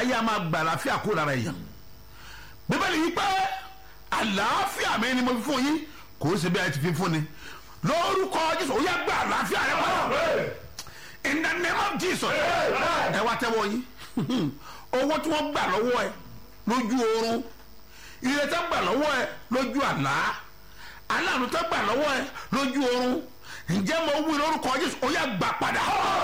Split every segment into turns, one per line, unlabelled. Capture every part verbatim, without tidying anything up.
ayé a máa gbà àlàáfíà kó lára èèyàn bíbélì yìí pé àlàáfíà mi ni mo fi fún yín kò ó ṣe bí a ti fi fún ni lórúkọ Jésù ó yá gba àlàáfíà rẹ padà in the name of Jesus. ẹ wá tẹ́wọ́ yín owó tí wọ́n gbà lọ́wọ́ ẹ lójú oorun ire tó gbà lọ́wọ́ ẹ lójú àlá aláàánú tó gbà lọ́wọ́ ẹ lójú oorun ǹjẹ́ mo wí lórúkọ Jésù ó yá gbà padà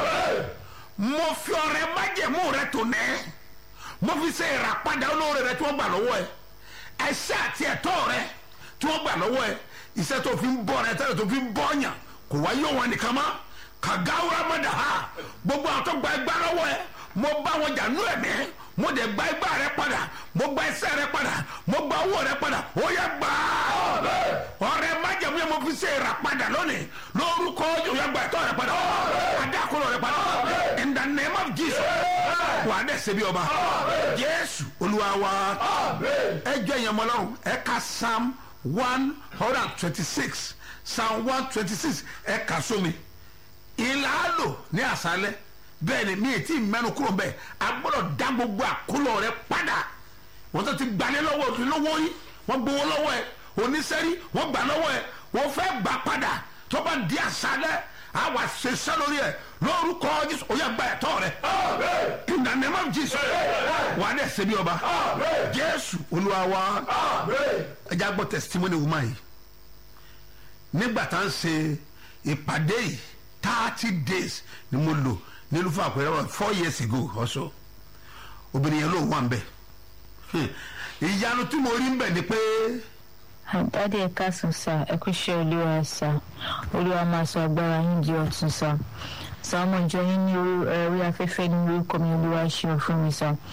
mo fi ọrẹ májẹ̀mú rẹ tó nẹ́ mo fi ṣe ìràpadà olóore rẹ tí wọ́n gbà lọ́wọ́ ẹ ẹ̀ṣẹ̀ àti ẹ̀tọ́ rẹ tí wọ́n gbà lọ́wọ́ ẹ iṣẹ́ tó fi ń bọ̀ rẹ tẹ́lẹ̀ tó fi ń bọ̀ yàn kò wá yóò wọn nìkan mọ́ kàgáwúrà mọ́dà ha gbogbo àwọn tó gba ẹgbà lọ́wọ́ ẹ mo bá wọn jà nú ẹ̀mí mo dẹ̀ gba ẹgbà rẹ padà mo gba ẹsẹ̀ rẹ padà mo gba owó rẹ padà ó yẹ gbà ọ̀rẹ́ májẹ̀mú yẹn mo fi ṣe ìràpadà lónìí lórúkọ yóò yẹ gbà ẹ̀tọ́ rẹ padà adákúrò rẹ padà in the name of Jesus wà á dẹ̀ ṣe bí ọba Jésù Olúwa wa ẹ jẹ́ ìyẹn mọ́ lọ́rùn ẹ ka Psalm one hundred and twenty-six Psalm one twenty-six ẹ kà sómi ìlàlò ní àṣálẹ́ bẹ́ẹ̀ ni mi ì tí mẹ́nu kúrò bẹ́ẹ̀ a gbọ́dọ̀ dá gbogbo àkólọ rẹ padà wọ́n tó ti gbalẹ̀ lọ́wọ́ òtún lọ́wọ́ yìí wọ́n gbowó lọ́wọ́ ẹ̀ oníṣẹ́rí wọ́n gbà lọ́wọ́ ẹ̀ wọ́n fẹ́ gbà padà tó bá di àṣálẹ́ àwa ṣiṣẹ́ lórí ẹ̀ lórúkọ Jésù ó yá gba ẹ̀tọ́ rẹ in the name of Jesus wà á dẹ̀ ṣe bí ọba Jésù Olúwa wa ẹ já gbọ́ testimony woman yìí nígbà tá à ń ṣe ìpàdé yìí thirty days ni mo lò nílùú fún àpẹẹrẹ four years ago also obìnrin yẹn ló wà ń bẹ ìyanu tí mo rí ń bẹ ni pé.
àdáde ẹ̀ka sùn sá ẹ kú iṣẹ́ Olúwa sá Olúwa máa sọ agbára yín di ọ̀tun sá sá ọmọ ìjọ yín ní orí afẹ́fẹ́ ní orúkọ mi Olúwa ṣe fún mi sá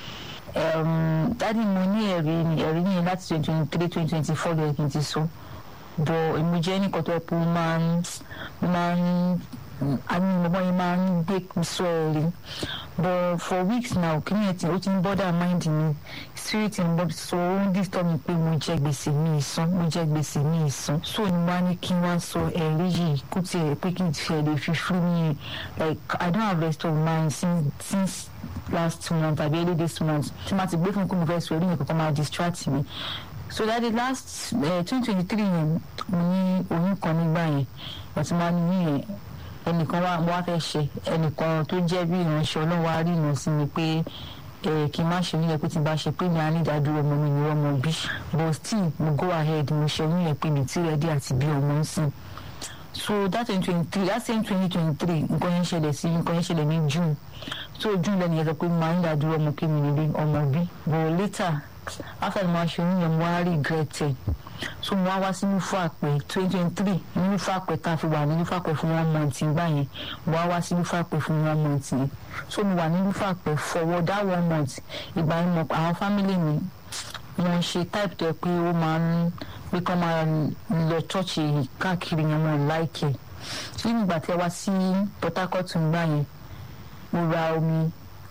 dáàdi mo ní ẹ̀rí ẹ̀rí yẹn láti twenty twenty three twenty twenty four lẹ́yìn kí n ti sọ bọ̀ èmi jẹ́ nìkan tó ẹ̀ pé mo máa ń máa ń àmì ìmọ̀ yẹn máa ń gbé sọ ẹ̀rí but for weeks now kí ni ẹ̀ tí ó ti ń bother mind mi spirit ń bọ́ so ó ń disturb mi pé mo jẹ gbèsè mi ìsan mo jẹ gbèsè mi ìsan so ni wọ́n á ní kí wọ́n sọ ẹ̀rí yìí kó tiẹ̀ pé kí n fi ẹ̀rí fi fún mi like I don't have rest of mind since since last month àbí early this month tí wọ́n ti gbé fún kí mo fẹ́ sọ ẹ̀rí yẹn kankan máa distract mi. So that the last uh, twenty twenty-three yẹn mo ní oyún kan nígbà yẹn àti máa ní yẹn ẹnìkan wá mo wá fẹ́ ṣe ẹnìkan tó jẹ́ bí ìránṣẹ́ Ọlọ́run wá rí ìrìn sí mi pé kí n má ṣe níyẹn pé tí n bá ṣe pé mi á ní ìdádúró ọmọ mi ní ọmọ bí but still mo go ahead mo ṣe níyẹn pé mi ti ready àti bí ọmọ ń sìn. So that twenty twenty-three that same twenty twenty-three nǹkan yẹn ṣẹlẹ̀ sí nǹkan yẹn ṣẹlẹ̀ ní June so June lẹ́nu yẹn sọ pé mo máa ń ìdádúró ọmọ kí mi nílé ọmọ bí but later after my ṣoyún yẹn mo wá regret ẹ so mo wá wá sí Nufu Àpẹ twenty twenty three ní Nufu Àpẹ tá a fi wà ní Nufu Àpẹ fún one month gbà yẹn mo wá wá sí Nufu Àpẹ fún one month yẹn so mo wà ní Nufu Àpẹ for that one month ìgbà yẹn mo àwọn family mi wọ́n ṣe type tó yẹ pé ó máa ń pé kọ́ máa lọ church káàkiri yẹn wọn láìkẹ́ so nígbà tí ẹ wá sí Port Harcourt gbà yẹn mo ra omi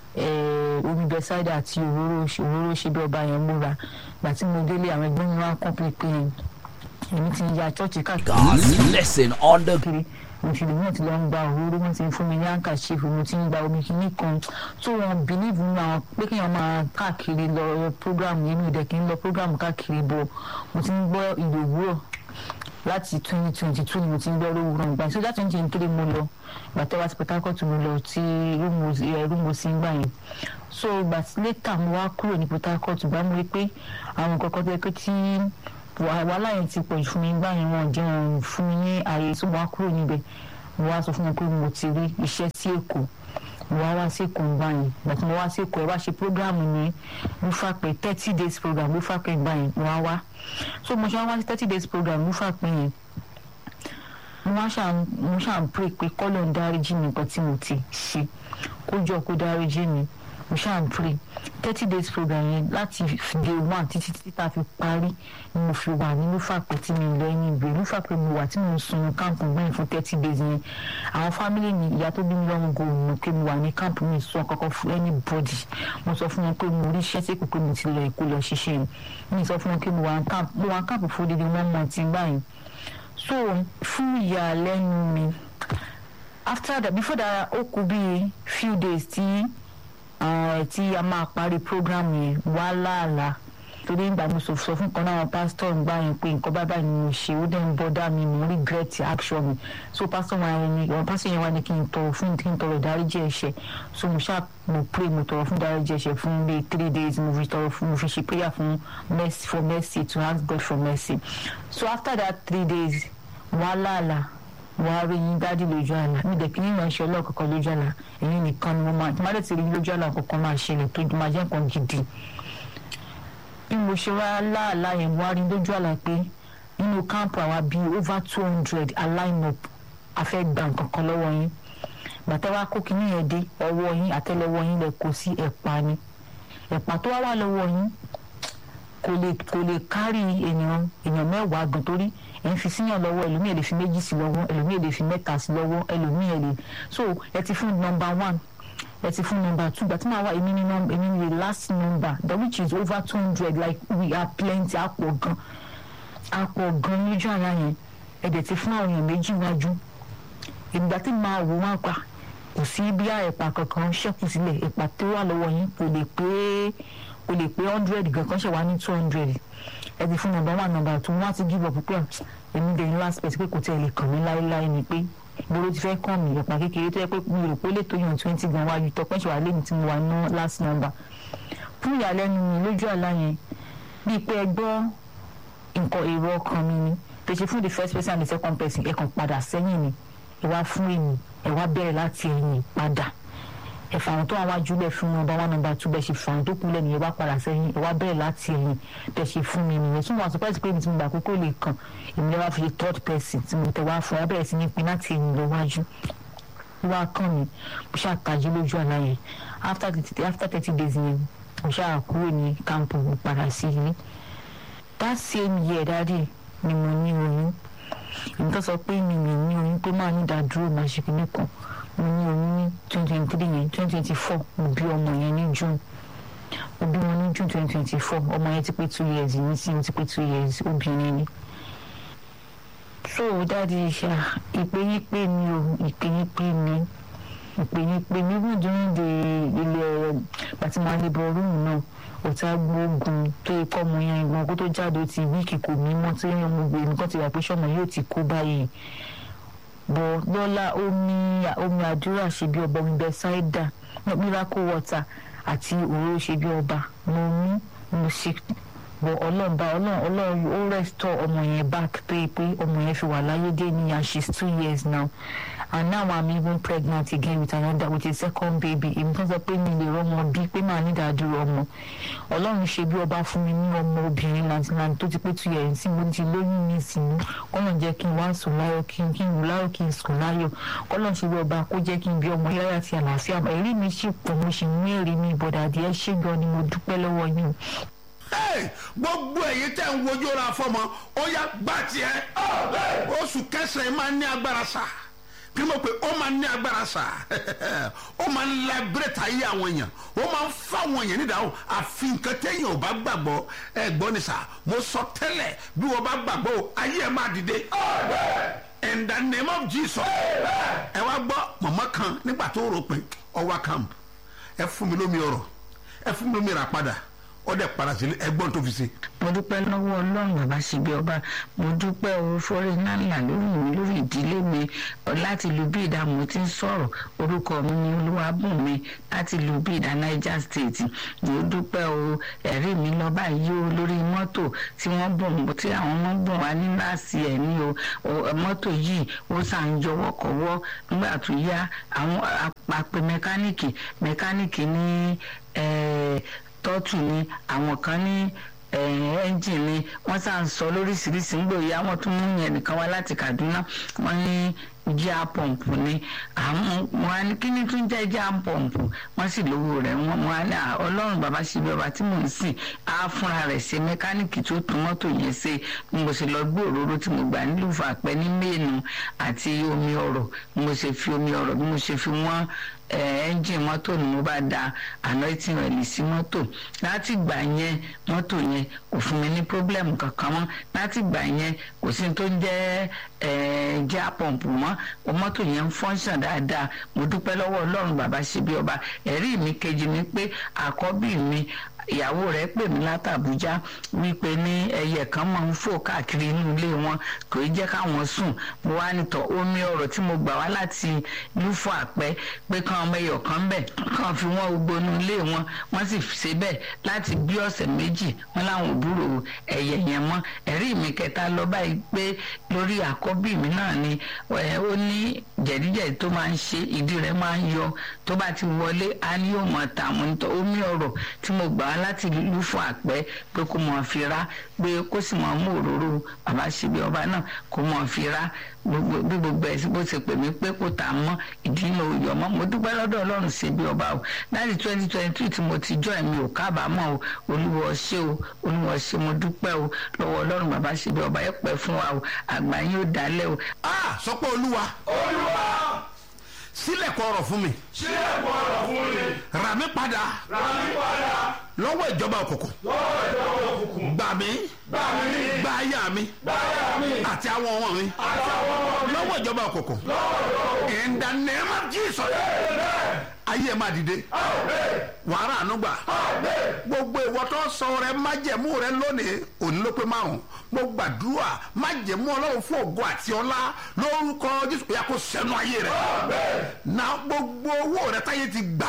omi bẹsáìdì àti òróró òróró ṣe bí ọba yẹn múra gbà tí mo délé àwọn ẹgbẹ́ mi wá kọ́pì pé èmi ti ya chọ́ọ̀chì káàkiri.
God's lesson on the.
òṣèlú náà ti lọ ń gba òróró wọn ti ń fún mi ní handkerchief mo ti ń gba omi kìíní kan tó wọn believe nínú àwọn pé kéèyàn máa káàkiri lọ program yẹn mi ò dẹ̀ kí n lọ program káàkiri bọ̀ mo ti ń gbọ́ ìlú òwúrọ̀ láti twenty twenty two ni mo ti ń gbọ́ lówùrọ̀ nígbà so that twenty twenty three mo lọ gbàtẹ́ wá sí Port Harcourt mo lọ tí rúmo sí ń gbà yẹn so ìgbà tí later mo wá kúrò ní Port Harcourt gbà mo rí pé àwọn nǹkan kan tó yẹ pé tí wàhálà yẹn ti pọ̀ jù fún mi gbà yẹn wọn jẹ́ wọn fún mi ní ààyè tó mo wá kúrò níbẹ̀ mo wá sọ fún wọn pé mo ti rí iṣẹ́ sí Èkó mo wá wá sí Èkó gbà yẹn ìgbà tí mo wá sí Èkó ẹ wá ṣe program ní Nufu Àpẹ thirty days program Nufu Àpẹ gbà yẹn mo wá wá so mo ṣe wá wá sí thirty days program Nufu Àpẹ yẹn mo wá ṣàn mo ṣàn pray pé kọ́lọ̀ ń dáríjì mi nǹkan tí mo ti ṣe kó jọ kó dáríjì mi mo ṣàn pray thirty days program yẹn láti day one títí títí tá a fi parí ni mo fi wà ní Nufu Àpẹ tí mi lọ ẹni ìgbé Nufu Àpẹ mo wà tí mo sun káàmpù gbẹ̀yìn fún thirty days yẹn àwọn family mi ìyá tó bí mi lọ́rùn go mo pé mo wà ní káàmpù mi sọ kankan fún anybody mo sọ fún wọn pé mo rí iṣẹ́ tí kò pé mo ti lọ Èkó lọ ṣiṣẹ́ mi sọ fún wọn pé mo wà ní káàmpù fún odidi one month gbà yẹn so fún ìyàlẹ́nu mi after that before that ó kù bí few days tí tí a máa parí program yẹn wá láàlá torí ìgbà mo sọ fún kan náà pásítọ̀ ń gbà yẹn pé nǹkan bábà ni mo ṣe ó dẹ̀ ń bọ́dá mi mo regret action mi so pásítọ̀ wa ni ọ̀rọ̀ pásítọ̀ yẹn wá ní kí n tọrọ fún kí n tọrọ ìdáríjì ẹ̀ṣẹ̀ so mo ṣáà mo pray mo tọrọ fún ìdáríjì ẹ̀ṣẹ̀ fún bíi three days mo fi tọrọ fún mo fi ṣe prayer fún mercy for mercy to ask God for mercy so after that three days wàhálà àlà wàá rí yín dájú lójú àlá mi dẹ̀ kí ní ìránṣẹ́ ọlọ́ọ̀kọ̀ọ̀kan lójú àlá èyí nìkan ni mo máa tí má dẹ̀ ti rí lójú àlá kọ̀ọ̀kan máa ṣẹlẹ̀ tó máa jẹ́ nǹkan gidi bí mo ṣe wá láàlá yẹn wá rí lójú àlá pé nínú káàmpù àwa bíi over two hundred align up afẹ́ gbà nǹkan kan lọ́wọ́ yín bàtẹ́ wá kó kinní yẹn dé ọwọ́ yín àtẹ́lẹwọ́ yín lẹ kó sí ẹ̀pà ni ẹ̀pà tó wá wà lọ́wọ́ yín kò lè kò lè kárí ènìyàn èèyàn mẹ́wàá gan torí ẹ̀ ń fi síyàn lọ́wọ́ ẹlòmíì ẹ̀ lè fi méjì sí lọ́wọ́ ẹlòmíì ẹ̀ lè fi mẹ́ta sí lọ́wọ́ ẹlòmíì ẹ̀ lè so ẹ ti fún number one ẹ ti fún number two gbàtí màá wá èmi ní èmi ní the last number the which is over two hundred like we are plenty àpọ̀ gan àpọ̀ gan lójú àlá yẹn ẹ̀ dẹ̀ ti fún àwọn èèyàn méjì wájú ìgbà tí màá wò wá pa kò sí bí ẹ̀pà kankan ṣẹ́kù sílẹ̀ ẹ̀pà tó wà lọ́wọ́ yín kò lè pé kò lè pé hundred gan kan ṣe wá ní two hundred ẹ ti fún number one number two wọ́n á ti give up pé èmi dẹ̀ ní last person pé kò tẹ̀ lè kàn mí láéláé ni pé gbòòrò ti fẹ́ kàn mí ẹ̀pà kékeré tó yẹ pé mi rò pé lè tó yàn twenty gan wájú tọpẹ́ ṣe wà lẹ́nu tí mo wà ní last number fún ìyàlẹ́nu mi lójú àlá yẹn bíi pé ẹ gbọ́ nǹkan èrò ọkàn mi ni tẹ̀sí fún the first person and the second person ẹ kàn padà sẹ́yìn ni ẹ wá fún èmi ẹ wá bẹ̀rẹ̀ láti ẹ̀yìn padà ẹ fàwọn tó wà wájú lẹ̀ fún number one number two bẹ́ẹ̀ ṣe fàwọn tó kú lẹ́nu ẹ wá padà sẹ́yìn ẹ wá bẹ̀rẹ̀ láti ẹ̀yìn bẹ́ẹ̀ ṣe fún mi nìyẹn tún wà surprise pé mi ti mo gbà pé kó lè kàn èmi lè wá fi third person tí mo tẹ̀ wá fún ẹ bẹ̀rẹ̀ sí ní pin láti ẹ̀yìn lọ wájú wá kàn mí mo ṣáà tají lójú àlá yẹn after thirty after thirty days yẹn mo ṣáà kúrò ní kámpù mo padà sí ilé that same year dáadé ni mo ní oyún èmi tó sọ pé mi mi ní oyún pé máa ní ìdádúró máa ṣe kíní kan mo ní oyún ní twenty twenty three yẹn twenty twenty four mo bí ọmọ yẹn ní June mo bí wọn ní June twenty twenty four ọmọ yẹn ti pé two years yìí sí ti pé two years obìnrin ni so dáàdi ṣá ìpè yín pé mi o ìpè yín pé mi ìpè yín pé mi wọ́n dúró de ilé ọ̀rọ̀ pàtí máa lè bọ̀ rúùmù náà ọ̀tá gbóògùn tó ikọ́ ọmọ yẹn ìgbọ̀n kó tó jáde ó ti wíìkì kò ní mọ́ tí yẹn mo gbé nǹkan ti wà pé sọ́mọ yóò ti kó báyìí bọ̀ lọ́la omi omi àdúrà ṣe bí ọba omi bẹ́sáìdà miracle water àti òróró ṣe bí ọba mo mú mo ṣe bọ̀ ọlọ́run bá ọlọ́run ọlọ́run ó restore ọmọ yẹn back tó yẹ pé ọmọ yẹn fi wà láyé dé ní and she's two years now and now I'm even pregnant again with another with a second baby èmi tó sọ pé mi lè rọmọ bí pé màá ní ìdádúró ọmọ ọlọ́run ṣe bí ọba fún mi ní ọmọ obìnrin lantilanti tó ti pé two years tí mo ti lóyún mi sí ní kọ́nà jẹ́ kí n wá sùn láyọ̀ kí n kí n wù láyọ̀ kí n sùn láyọ̀ kọ́nà ṣe bí ọba kó jẹ́ kí n bí ọmọ yára àti àlàáfíà ẹ̀rí mi sì pọ̀ mo sì mú èrè mi ìbọ̀dà díẹ̀ ṣé gan ni mo dúpẹ́ lọ́wọ́ yín.
gbogbo èyí tẹ̀ ń wojú ra fọmọ ó yá gbà tiẹ̀ oṣù kẹsàn-án máa ń ní agbára sá kí mo pe ó máa ń ní agbára sá ó máa ń liberate ayé àwọn èèyàn ó máa ń fáwọn èèyàn nídàáwó àfi nǹkan téèyàn ò bá gbàgbọ́ ẹ gbọ́ ni sá mo sọ tẹ́lẹ̀ bí wọ́n bá gbàgbọ́ ayé ẹ máa dìde in the name of Jesus ẹ wá gbọ́ mọ̀mọ́ kan nígbà tó rò pé ọwá camp ẹ fún mi lómi ọ̀rọ̀ ẹ fún mi lómi rà padà ọdẹ padà sílé ẹ̀gbọ́n tó fi ṣe.
mo dúpẹ́ lọ́wọ́ ọlọ́run bàbá ṣebí ọba mo dúpẹ́ o fọ́rẹ́ náà lórí mi lórí ìdílé mi láti lu bí ìdààmú tí ń sọ̀rọ̀ orúkọ mi ni Olúwabùnmi láti lu bí ìdá Niger State mo dúpẹ́ o ẹ̀rí mi lọ báyìí o lórí mọ́tò tí wọ́n bùn tí àwọn ọmọ bùn wá ní láàsì ẹ̀ ní o mọ́tò yìí ó sàn yọwọ́ kọ́wọ́ nígbà tó yá àwọn àpapẹ̀ mẹkáníìkì mẹkáníìkì ní tọ́tù ni àwọn kan ní ẹ́ńjìn ni wọ́n sá ń sọ lóríṣiríṣi ń gbòòyà wọ́n tún mú yẹn nìkan wá láti Kaduna wọ́n ní jíà pọ̀mpù ni àwọn wọn ní kí ni tún jẹ́ jíà pọ̀mpù wọ́n sì lówó rẹ̀ wọ́n wọn ní ọlọ́run bàbá ṣebí ọba tí mò ń sìn á fúnra rẹ̀ ṣe mẹkáníìkì tó tún mọ́tò yẹn ṣe mo ṣe lọ gbé òróró tí mo gbà nílùú Fàpẹ́ ní mẹ́ẹ̀nù àti omi ọ̀rọ̀ mo ṣe fi omi ọ̀rọ̀ bí mo ṣe fi wọ́n ẹ́ńjìn mọ́tò ni mo bá da anointing oil sí mọ́tò láti gbà yẹn mọ́tò yẹn kò fún mi ní problem kankan mọ́ láti gbà yẹn kò sí tó ń jẹ́ jíà pọ̀mpù mọ́ mọ́ mọ́tò yẹn ń fọ́nṣàn dáadáa mo dúpẹ́ lọ́wọ́ ọlọ́run bàbá ṣe bí ọba. ẹ̀rí mi kejì ni pé àkọ́bí mi ìyàwó rẹ̀ pè mí látàbújá wípé ní ẹyẹ kan máa ń fò káàkiri inú ilé wọn kò í jẹ́ káwọn sùn. mo wá nítọ̀ omi ọ̀rọ̀ tí mo gbà wá láti lúfọ àpẹ pé kán ọmọ ẹyọ kan bẹ̀ kán fi wọ́n gbogbo inú ilé wọn wọ́n sì ṣe bẹ́ẹ̀ láti bí ọ̀sẹ̀ méjì wọn láwọn ò búrò ẹyẹ yẹn mọ́. ẹ̀rí mi kẹta lọ báyìí pé lórí àkọ́bí mi náà ni ó ní jẹ̀díjẹ̀dí tó máa ń ṣe ìdí rẹ̀ máa ń yọ tó bá ti wọlé á ní yóò mọ̀ tààmù nítọ̀ omi ọ̀rọ̀ tí mo gbà wá láti lù fún àpẹ pé kó mọ̀ fi rá pé kó sì mọ̀ mú òróró bàbá ṣe bí ọba náà kó mọ̀ fi rá bí gbogbo ẹ̀ bó ṣe pè mí pé kó tà mọ́ ìdí náà ò yọ mọ́. mo dúpẹ́ lọ́dọ̀ ọlọ́run ṣe bí ọba o láti twenty twenty two tí mo ti jọ ẹ̀mí ò kábàámọ̀ o olúwa ṣé o olúwa ṣé mo dúpẹ́ o lọ́wọ́ ọlọ́run bàbá ṣe bí ọba ẹ̀ pẹ́ fún wa o àgbà yín ó dalẹ̀ o.
a sọ pé olúwa
olúwa
sílẹ̀kùn ọ̀rọ̀ fún mi
sílẹ̀kùn ọ̀rọ̀ fún mi
rà mí padà
rà mí padà
lọ́wọ́ ìjọba òkùnkùn
lọ́wọ́ ìjọba òkùnkùn
gbà mí
gbà mí
gba aya mi
gbà aya mi
àti àwọn ọmọ mi
àti àwọn ọmọ mi
lọ́wọ́ ìjọba òkùnkùn
lọ́wọ́ ìjọba òkùnkùn.
in the name of Jesus ayé ẹ̀ máa dìde wàrà ànúgbà gbogbo ìwọ tó sọ rẹ májẹ̀mú rẹ lónìí òní ló pé márùn mo gbàdúrà májẹ̀mú ọlọ́run fún ògo àti ọlá lórúkọ Jésù yà kó sẹ́nu ayé rẹ na gbogbo owó rẹ táyé ti gbà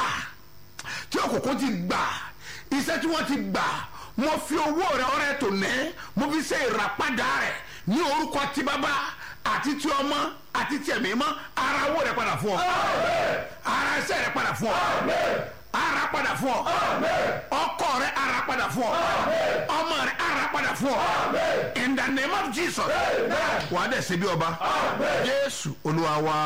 tí òkùnkùn ti gbà iṣẹ́ tí wọ́n ti gbà mo fi owó rẹ ọrẹ tò ní mo fi ṣe ìràpadà rẹ ní orúkọ tí bàbá àti tí ọmọ àti tí ẹ̀mí mọ́ ara owó rẹ padà fún ọ ara ẹsẹ̀ rẹ padà fún ọ ara padà fún ọ ọkọ rẹ ara padà fún ọ ọmọ rẹ ara padà fún ọ in the name of Jesus wà á dẹ̀ ṣe bí ọba Jésù Olúwa wa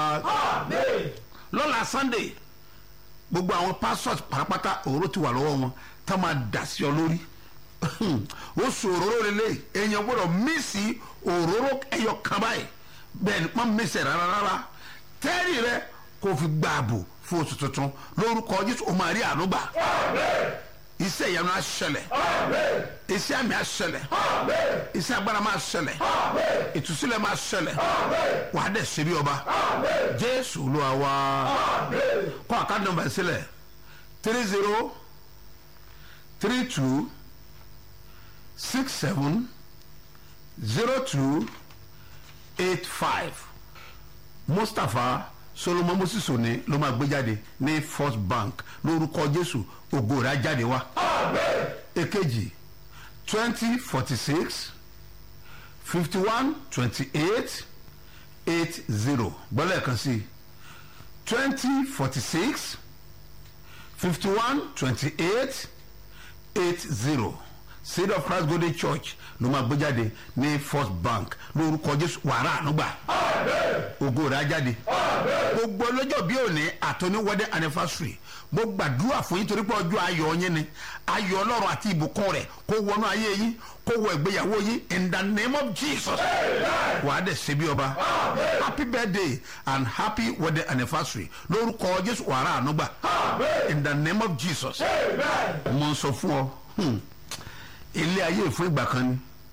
lọ́la Sunday gbogbo àwọn pastors parapata òróró ti wà lọ́wọ́ wọn tá máa dà sí ọ lórí ó sọ òróró lélẹ̀ èèyàn gbọ́dọ̀ mísì òróró ẹyọ kan báyìí bẹ́ẹ̀ ni wọ́n mísì rárá rárá tẹ́rì rẹ kò fi gbààbò fún oṣù tuntun lórúkọ Jésù o máa rí àánú gbà iṣẹ́ ìyanu á ṣẹlẹ̀ iṣẹ́ àmì á ṣẹlẹ̀ iṣẹ́ agbára máa ṣẹlẹ̀ ìtúsílẹ̀ máa ṣẹlẹ̀ wà á dẹ̀ ṣe bí ọba Jésù Olúwa wa kọ́ àkáǹtì nọ́mbà sílẹ̀ three zero three two six seven zero two eight five Mustapha Solomon Moses òní ló máa gbé jáde ní First Bank lórúkọ Jésù ògo rẹ̀ á jáde wá. èkejì twenty forty six fifty one twenty eight eight zero gbọ́dọ̀ kan sí twenty forty six fifty one twenty eight eight zero Seed of Christ Golden Church ló máa gbé jáde ní First Bank lórúkọ Jésù wàrà ànúgbà ògo rẹ̀ á jáde gbogbo ọlọ́jọ́ bí òní àtọ́ní wedding anniversary mo gbàdúrà fún yín torí pé ọjọ́ ayọ̀ yín ni ayọ̀ Ọlọ́run àti ìbùkún rẹ̀ kó wọnú ayé yín kó wọ ìgbéyàwó yín in the name of Jesus wà á dẹ̀ ṣe bí ọba happy birthday and happy wedding anniversary lórúkọ Jésù wàrà ànúgbà in the name of Jesus mo ń sọ fún ọ. Hmm. ilé ayé fún ìgbà kan ni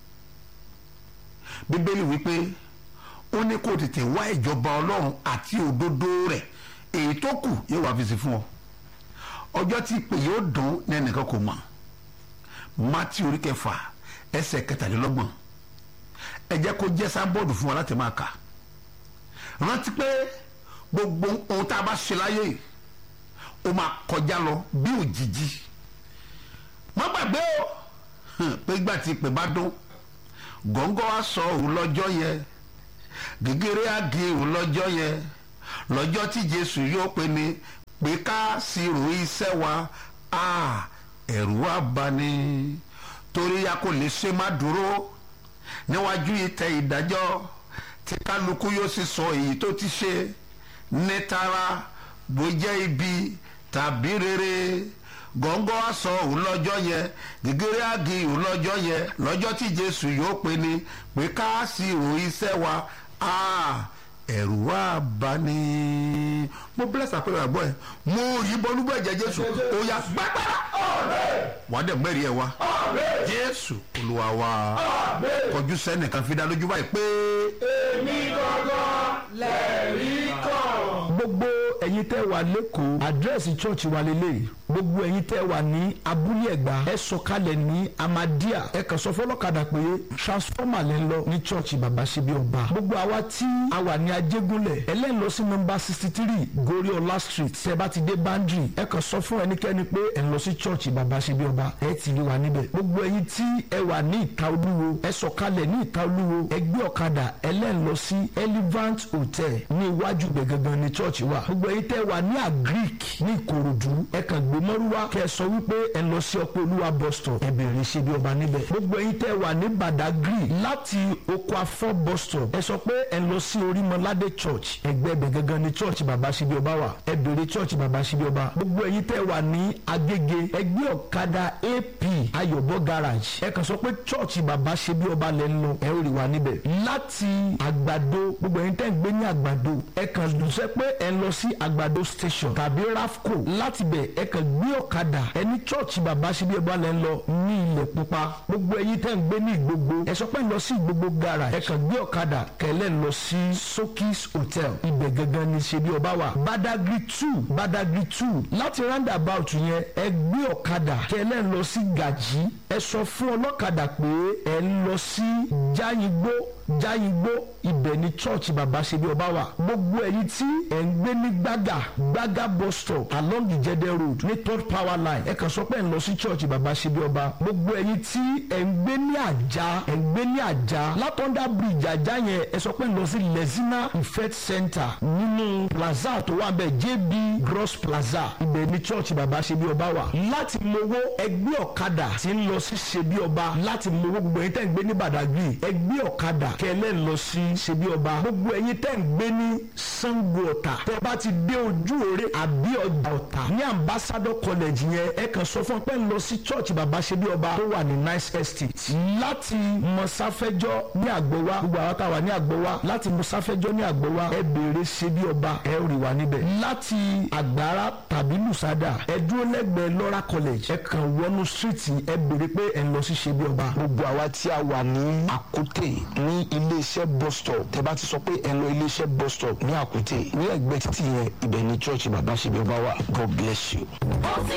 Bíbélì wípé ó ní kó tètè wá ìjọba Ọlọ́run àti òdodo rẹ̀ èyí tó kù yóò wá fi sí fún ọ ọjọ́ tí ìpè yóò dùn ní ẹnìkan kò mọ̀ Mátíù orí kẹfà ẹsẹ̀ kẹtàlélọ́gbọ̀n ẹ jẹ́ kó jẹ́ sábọ́ọ̀dù fún wa láti máa kà rántí pé gbogbo ohun tá a bá ṣe láyé ó máa kọjá lọ bí òjijì má gbàgbé o pé ìgbà tí ìpè bá dún gọ́ngọ́ á sọ òun lọ́jọ́ yẹn gègéré á gé òun lọ́jọ́ yẹn lọ́jọ́ tí Jésù yóò pè ní pé ká ṣírò iṣẹ́ wa ẹ̀rù wa bá ní torí a kò lè ṣe má dúró níwájú ìtẹ́ ìdájọ́ tí kálukú yóò sì sọ èyí tó ti ṣe ní tara bó jẹ́ ibi tàbí rere gọ́ngọ́ á sọ òun lọ́jọ́ yẹn gègéré á gé òun lọ́jọ́ yẹn lọ́jọ́ tí Jésù yóò pè ní pé ká ṣírò iṣẹ́ wa ẹ̀rù wa bá ní. mo bless àpẹẹrẹ àgbọ̀ ẹ̀ mo yí bọ́lú bẹ́ẹ̀ jẹ́ Jésù ó yá gbàgbára wà á dẹ̀ mẹ́rin ẹ̀ wá Jésù Olúwa wa kọjú sẹ́nìkan fi dá lójú báyìí pé.
èmi gangan lẹ́rìí.
gbogbo ẹ̀yin tẹ́ wà lẹ́kọ̀ọ́ àdírẹ́sì church wa lélẹ̀ gbogbo ẹ̀yin tẹ́ wà ní abúlé ẹ̀gbá ẹ sọ̀kalẹ̀ ní amadia ẹ kàn sọ fọlọ́kadà pé transformer lẹ́ ń lọ ní church bàbá ṣe bí ọba gbogbo àwa tí a wà ní ajégúnlẹ̀ ẹlẹ́yìn lọ sí nọ́mbà sixty three goriola street tẹ́ bá ti dé boundary ẹ kàn sọ fún ẹnikẹ́ni pé ẹ ń lọ sí church bàbá ṣe bí ọba ẹ ti rí wa níbẹ̀ gbogbo ẹ̀yin tí ẹ wà ní ìta olúwo ẹ sọ̀kalẹ̀ ní ìta olúwo ẹ gbé ọ̀kadà ẹlẹ́yìn lọ sí Elevant hotel ní iwájú ibẹ̀ gangan ní church wa gbogbo ẹ̀yin tẹ́ wà ní agric ní ìkòròdú ẹ kàn gbé mọ́rúwá kẹ́ ẹ sọ wípé ẹ lọ sí ọpẹ́ olúwa bus stop ẹ bẹ̀rẹ̀ ṣe bí ọba níbẹ̀ gbogbo ẹ̀yin tẹ́ wà ní badagry láti oko afọ bus stop ẹ sọ pé ẹ lọ sí orímọládé church ẹgbẹ́ ibẹ̀ gangan ní church bàbá ṣe bí ọba wà ẹ bẹ̀rẹ̀ church bàbá ṣe bí ọba gbogbo ẹ̀yin tẹ́ wà ní agége ẹgbẹ́ ọ̀kadà ap ayọ̀bọ garage ẹ kàn sọ pé church bàbá ṣe bí ọba lẹ́ ń lọ ẹ ó rí wa níbẹ̀ láti àgbàdo gbogbo ẹ̀yin tẹ́ ń gbé ní àgbàdo ẹ kàn sọ pé ẹ lọ sí àgbàdo station tàbí rafco láti bẹ̀ ẹ kàn gbé ọ̀kadà ẹni church bàbá ṣe bí ọba lẹ́ ń lọ ní ilẹ̀ pupa gbogbo ẹ̀yin tẹ́ ń gbé ní ìgbogbo ẹ sọ pé ẹ lọ sí ìgbogbo garage ẹ kàn gbé ọ̀kadà kẹlẹ́ lọ sí sokis hotel ibẹ̀ gangan ní ṣe bí ọba wà badagry two badagry two láti roundabout yẹn ẹ gbé ọ̀kadà kẹlẹ́ lọ sí gàjí ẹ sọ fún ọlọ́kadà pé ẹ lọ sí jáyìngbó jáyìngbó ibẹ̀ ní church bàbá ṣe bí ọba wà gbogbo ẹ̀yin tí ẹ̀ ń gbé ní gbàgà gbàgà bus stop along ìjẹdẹ road ní third power line ẹ kàn sọ pé ẹ̀ ń lọ sí church bàbá ṣe bí ọba gbogbo ẹ̀yin tí ẹ̀ ń gbé ní àjà ẹ̀ ń gbé ní àjà látọ̀ndà bridge àjà yẹn ẹ sọ pé ẹ̀ ń lọ sí lezina ifet center nínú plaza tó wà bẹ́ẹ̀ jb gross plaza ibẹ̀ ní church bàbá ṣe bí ọba wà láti mowó ẹgbẹ́ ọ̀kadà tí ń lọ sí ṣe bí ọba láti mowó gbogbo ẹ̀yin tẹ́ ń gbé ní badagry ẹgbẹ́ ọ̀kadà kẹlẹ́ lọ sí ṣebí ọba gbogbo ẹ̀yin tẹ́ ń gbé ní Sango Ọ̀tà tẹ́ bá ti dé ojú òre àbí ọjà Ọ̀tà ní ambassador college yẹn ẹ kàn sọ fún pé ń lọ sí church bàbá ṣebí ọba tó wà ní nice estate láti mọ̀sáfẹ́jọ́ ní àgbọ̀wá gbogbo àwọn táwa ní àgbọ̀wá láti mọ̀sáfẹ́jọ́ ní àgbọ̀wá ẹ béèrè ṣebí ọba ẹ rí wa níbẹ̀ láti àgbára tàbí lùsádà ẹ dúró lẹ́gbẹ̀ẹ́ lọ́ra college ẹ kàn wọnú street ẹ béèrè pé ẹ ń lọ sí ṣebí ọba.
gbogbo àwa tí a wà ní Àkútè ní iléeṣẹ́ bus stop tẹ́ bá ti sọ pé ẹ lọ iléeṣẹ́ bus stop ní Àkútè ní ẹ̀gbẹ́ títì yẹn ibẹ̀ ní church bàbá ṣe bí ọba wà. God bless you.